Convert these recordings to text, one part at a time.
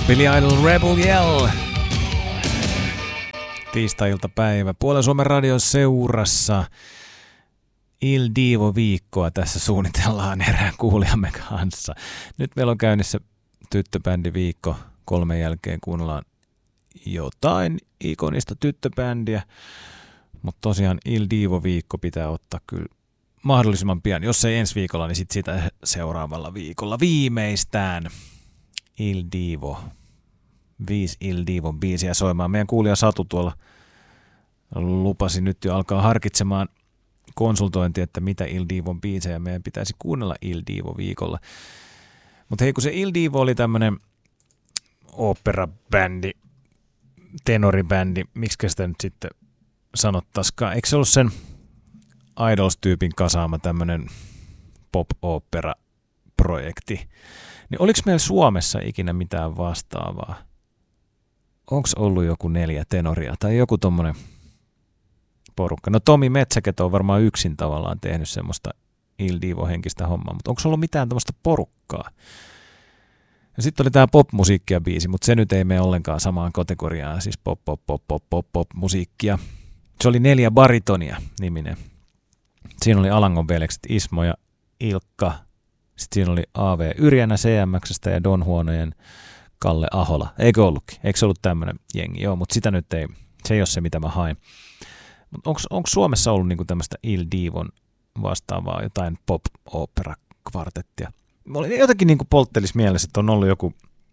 Billy Idol Rebel Yell. Tiistai-iltapäivä. Puolen Suomen radion seurassa Il Divo-viikkoa tässä suunnitellaan erään kuulijamme kanssa. Nyt meillä on käynnissä tyttöbändiviikko. 3 jälkeen kuunnellaan jotain ikonista tyttöbändiä. Mutta tosiaan Il Divo-viikko pitää ottaa kyllä mahdollisimman pian. Jos ei ensi viikolla, niin sitten sitä seuraavalla viikolla viimeistään. Il Divo. 5 Il Divon biisiä soimaan. Meidän kuulija Satu tuolla lupasi nyt jo alkaa harkitsemaan konsultointia, että mitä Il Divon biisejä meidän pitäisi kuunnella Il Divo viikolla. Mutta hei, kun se Il Divo oli tämmönen oopperabändi, tenoribändi, miksi sitä nyt sitten sanottaisikaan. Eikö se ollut sen Idols-tyypin kasaama tämmönen pop-opera-projekti? Niin oliko meillä Suomessa ikinä mitään vastaavaa? Onko ollut joku 4 tenoria tai joku tommonen porukka? No Tomi Metsäketo on varmaan yksin tavallaan tehnyt semmoista Il Divo-henkistä hommaa, mutta onko ollut mitään tämmöistä porukkaa? Ja sitten oli tää pop-musiikkia biisi, mutta se nyt ei mene ollenkaan samaan kategoriaan, siis pop-musiikkia. Se oli 4 baritonia niminen. Siinä oli Alangon veljekset Ismo ja Ilkka. Sitten siinä oli A.V. Yrjänä CMX:stä ja Don Huonojen Kalle Ahola. Eikö ollutkin? Eikö se ollut tämmöinen jengi? Joo, mutta sitä nyt ei, se ei ole se, mitä mä hain. Onko Suomessa ollut niinku tämmöistä Il Divon vastaavaa jotain pop-opera-kvartettia? Jotenkin niinku polttelis mielessä, että on ollut joku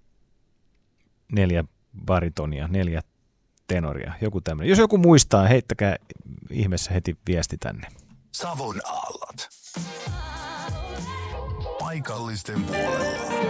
4 baritonia, 4 tenoria, joku tämmöinen. Jos joku muistaa, heittäkää ihmeessä heti viesti tänne. Savon aallot. Paikallisten puolella.